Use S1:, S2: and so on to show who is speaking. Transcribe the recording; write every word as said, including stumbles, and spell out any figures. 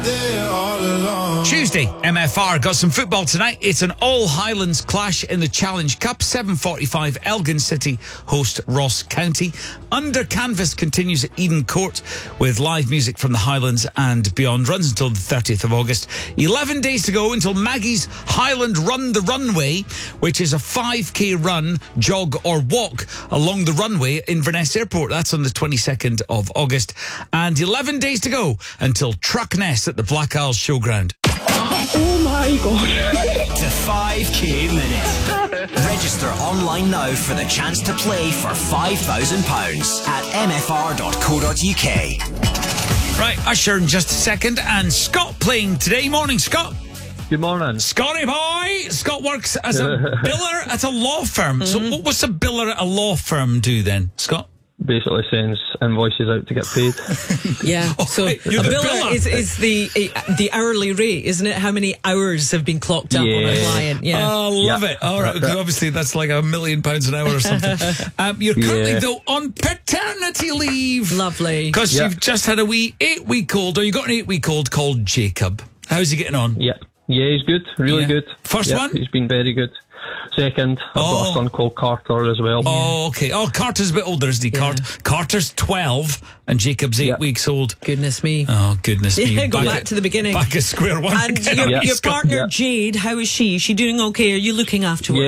S1: Tuesday, M F R got some football tonight. It's an all-Highlands clash in the Challenge Cup. seven forty-five, Elgin City host Ross County. Under Canvas continues at Eden Court with live music from the Highlands and beyond. Runs until the thirtieth of August. eleven days to go until Maggie's Highland Run the Runway, which is a five K run, jog or walk along the runway at Inverness Airport. That's on the twenty-second of August. And eleven days to go until Truckness at the Black Isles Showground.
S2: Oh my god.
S3: To five K minute. Register online now for the chance to play for five thousand pounds at m f r dot co dot u k.
S1: Right, Usher in just a second. And Scott playing today. Morning, Scott.
S4: Good morning.
S1: Scotty boy. Scott works as a biller at a law firm. Mm-hmm. So what, what's a biller at a law firm do then, Scott?
S4: Basically sends invoices out to get paid.
S2: Yeah.
S1: Oh,
S2: so
S1: right,
S2: a
S1: you're the
S2: biller,
S1: biller.
S2: is, is the the hourly rate, isn't it? How many hours have been clocked up
S4: Yeah.
S2: on a client? Yeah.
S1: Oh, love
S4: Yeah.
S1: it. All right. Okay, obviously, that's like a million pounds an hour or something. um, you're currently,
S4: Yeah.
S1: though, on paternity leave.
S2: Lovely.
S1: Because
S4: Yeah.
S1: you've just had a wee eight-week-old, or you got an eight-week-old called Jacob. How's he getting on?
S4: Yeah. Yeah, he's good. Really
S1: Yeah.
S4: good.
S1: First
S4: yeah,
S1: one?
S4: He's been very good. Second, I've got
S1: Oh.
S4: a son called Carter as well.
S1: Oh, okay. Oh, Carter's a bit older, isn't he?
S2: Yeah.
S1: Cart- Carter's twelve and Jacob's eight
S4: Yeah.
S1: weeks old.
S2: Goodness me.
S1: Oh, goodness me.
S2: Yeah, go back
S1: at-
S2: to the beginning.
S1: Back at square one.
S2: And
S1: again.
S2: your,
S4: Yeah.
S2: your
S1: Scott.
S2: partner
S4: Yeah.
S2: Jade, how is she? Is she doing okay? Are you looking after her?
S4: Yeah,